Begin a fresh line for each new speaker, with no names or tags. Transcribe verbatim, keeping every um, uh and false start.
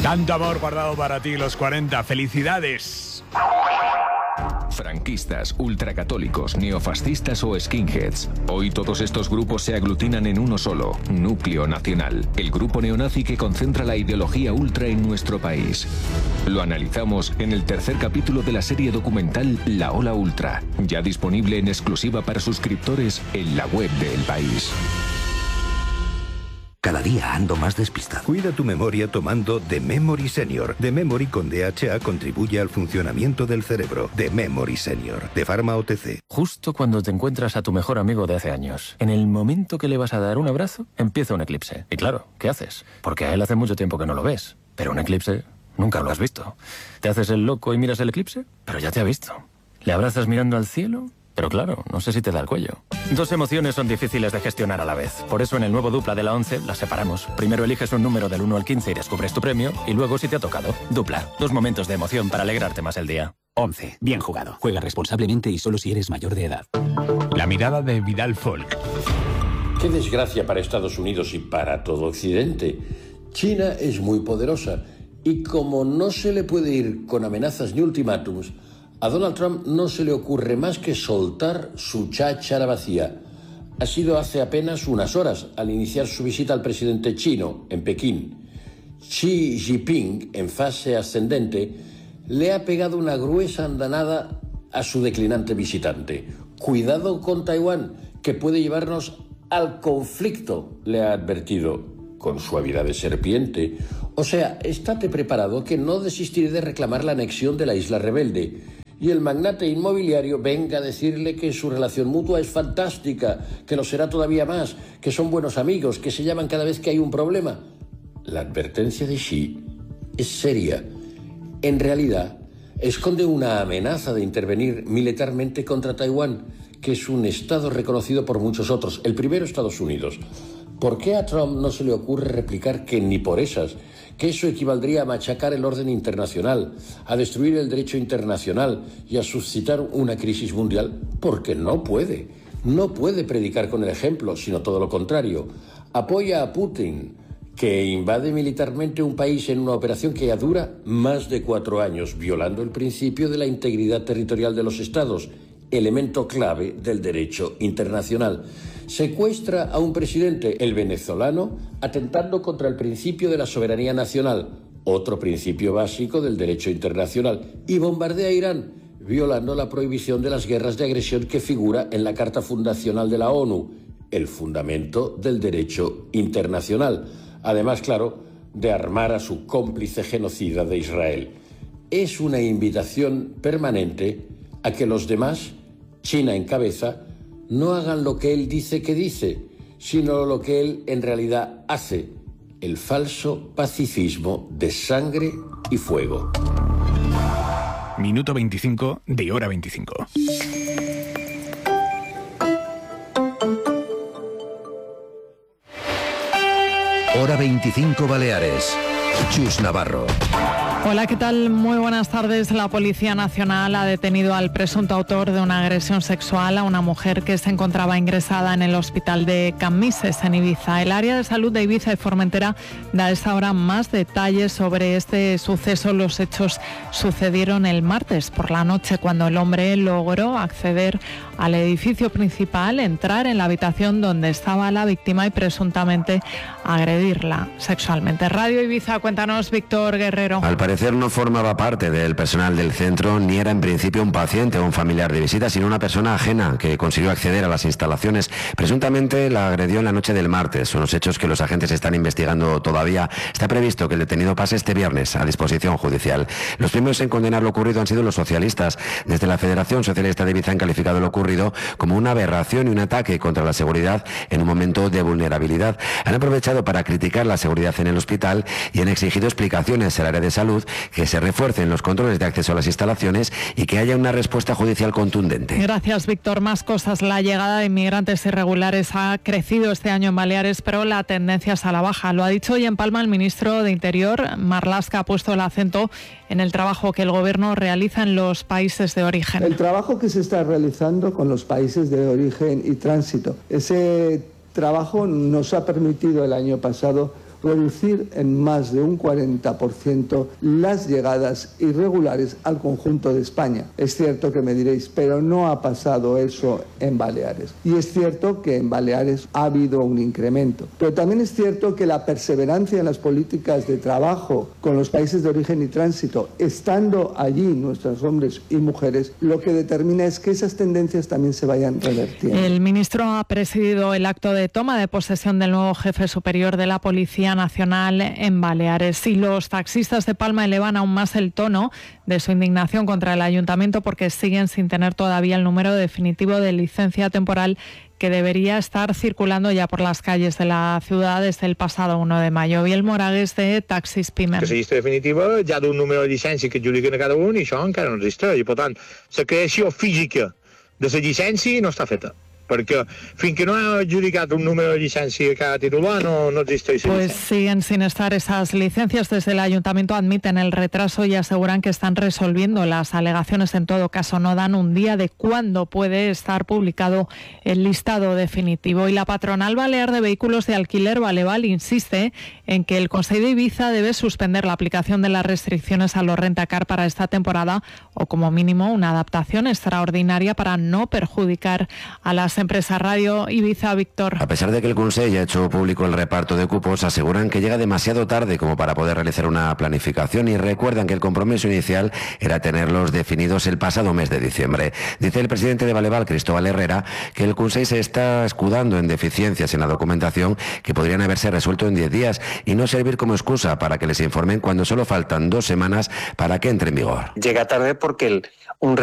Tanto amor guardado para ti, los cuarenta. ¡Felicidades!
Franquistas, ultracatólicos, neofascistas o skinheads. Hoy todos estos grupos se aglutinan en uno solo, Núcleo Nacional, el grupo neonazi que concentra la ideología ultra en nuestro país. Lo analizamos en el tercer capítulo de la serie documental La Ola Ultra, ya disponible en exclusiva para suscriptores en la web de El País.
Cada día ando más despistado. Cuida tu memoria tomando The Memory Senior. The Memory con D H A contribuye al funcionamiento del cerebro. The Memory Senior, de Pharma O T C.
Justo cuando te encuentras a tu mejor amigo de hace años, en el momento que le vas a dar un abrazo, empieza un eclipse. Y claro, ¿qué haces? Porque a él hace mucho tiempo que no lo ves. Pero un eclipse nunca lo has visto. ¿Te haces el loco y miras el eclipse? Pero ya te ha visto. ¿Le abrazas mirando al cielo? Pero claro, no sé si te da el cuello. Dos emociones son difíciles de gestionar a la vez. Por eso en el nuevo Dupla de la once las separamos. Primero eliges un número del uno al quince y descubres tu premio. Y luego, si te ha tocado, Dupla. Dos momentos de emoción para alegrarte más el día.
once. Bien jugado. Juega responsablemente y solo si eres mayor de edad.
La mirada de Vidal Folk.
Qué desgracia para Estados Unidos y para todo Occidente. China es muy poderosa y como no se le puede ir con amenazas ni ultimátums, a Donald Trump no se le ocurre más que soltar su cháchara vacía. Ha sido hace apenas unas horas, al iniciar su visita al presidente chino en Pekín. Xi Jinping, en fase ascendente, le ha pegado una gruesa andanada a su declinante visitante. Cuidado con Taiwán, que puede llevarnos al conflicto, le ha advertido, con suavidad de serpiente. O sea, estate preparado que no desistiré de reclamar la anexión de la isla rebelde. Y el magnate inmobiliario venga a decirle que su relación mutua es fantástica, que lo será todavía más, que son buenos amigos, que se llaman cada vez que hay un problema. La advertencia de Xi es seria. En realidad, esconde una amenaza de intervenir militarmente contra Taiwán, que es un estado reconocido por muchos otros, el primero Estados Unidos. ¿Por qué a Trump no se le ocurre replicar que ni por esas, que eso equivaldría a machacar el orden internacional, a destruir el derecho internacional y a suscitar una crisis mundial? Porque no puede. No puede predicar con el ejemplo, sino todo lo contrario. Apoya a Putin, que invade militarmente un país en una operación que ya dura más de cuatro años, violando el principio de la integridad territorial de los estados, elemento clave del derecho internacional. Secuestra a un presidente, el venezolano, atentando contra el principio de la soberanía nacional, otro principio básico del derecho internacional, y bombardea a Irán, violando la prohibición de las guerras de agresión que figura en la Carta Fundacional de la ONU, el fundamento del derecho internacional. Además, claro, de armar a su cómplice genocida de Israel. Es una invitación permanente a que los demás, China en cabeza, no hagan lo que él dice que dice, sino lo que él en realidad hace, el falso pacifismo de sangre y fuego.
Minuto veinticinco de hora veinticinco.
Hora veinticinco Baleares. Chus Navarro.
Hola, ¿qué tal? Muy buenas tardes. La Policía Nacional ha detenido al presunto autor de una agresión sexual a una mujer que se encontraba ingresada en el hospital de Cammises, en Ibiza. El área de salud de Ibiza y Formentera da a esta hora más detalles sobre este suceso. Los hechos sucedieron el martes por la noche, cuando el hombre logró acceder al edificio principal, entrar en la habitación donde estaba la víctima y presuntamente agredirla sexualmente. Radio Ibiza, cuéntanos, Víctor Guerrero.
Al parecer no formaba parte del personal del centro, ni era en principio un paciente o un familiar de visita, sino una persona ajena que consiguió acceder a las instalaciones. Presuntamente la agredió en la noche del martes. Son los hechos que los agentes están investigando todavía. Está previsto que el detenido pase este viernes a disposición judicial. Los primeros en condenar lo ocurrido han sido los socialistas. Desde la Federación Socialista de Ibiza han calificado lo ocurrido como una aberración y un ataque contra la seguridad en un momento de vulnerabilidad. Han aprovechado para criticar la seguridad en el hospital y han exigido explicaciones al área de salud, que se refuercen los controles de acceso a las instalaciones y que haya una respuesta judicial contundente.
Gracias, Víctor. Más cosas. La llegada de inmigrantes irregulares ha crecido este año en Baleares, pero la tendencia es a la baja. Lo ha dicho hoy en Palma el ministro de Interior, Marlaska. Ha puesto el acento en el trabajo que el Gobierno realiza en los países de origen.
El trabajo que se está realizando con los países de origen y tránsito. Ese trabajo nos ha permitido el año pasado reducir en más de un cuarenta por ciento las llegadas irregulares al conjunto de España. Es cierto que me diréis, pero no ha pasado eso en Baleares. Y es cierto que en Baleares ha habido un incremento. Pero también es cierto que la perseverancia en las políticas de trabajo con los países de origen y tránsito, estando allí nuestros hombres y mujeres, lo que determina es que esas tendencias también se vayan revertiendo.
El ministro ha presidido el acto de toma de posesión del nuevo jefe superior de la Policía Nacional en Baleares. Y los taxistas de Palma elevan aún más el tono de su indignación contra el ayuntamiento porque siguen sin tener todavía el número definitivo de licencia temporal que debería estar circulando ya por las calles de la ciudad desde el pasado uno de mayo. Biel Moragues, de Taxis Pimen.
Que la llista definitiva ja d'un número de llicència que adjudiquen a cada un i això encara no existeix. I, per tant, la creació física de la llicència no està feta. Porque fin que no ha adjudicado un número de licencia a cada titular, no, no existe esa
Pues
licencia.
siguen sin estar esas licencias. Desde el ayuntamiento admiten el retraso y aseguran que están resolviendo las alegaciones. En todo caso, no dan un día de cuándo puede estar publicado el listado definitivo. Y la patronal balear de vehículos de alquiler, Baleval, insiste en que el Consejo de Ibiza debe suspender la aplicación de las restricciones a los rentacar para esta temporada o, como mínimo, una adaptación extraordinaria para no perjudicar a las empresas. Radio Ibiza, Víctor.
A pesar de que el Consell ha hecho público el reparto de cupos, aseguran que llega demasiado tarde como para poder realizar una planificación y recuerdan que el compromiso inicial era tenerlos definidos el pasado mes de diciembre. Dice el presidente de Baleval, Cristóbal Herrera, que el Consell se está escudando en deficiencias en la documentación que podrían haberse resuelto en diez días y no servir como excusa para que les informen cuando solo faltan dos semanas para que entre en vigor.
Llega tarde porque el, un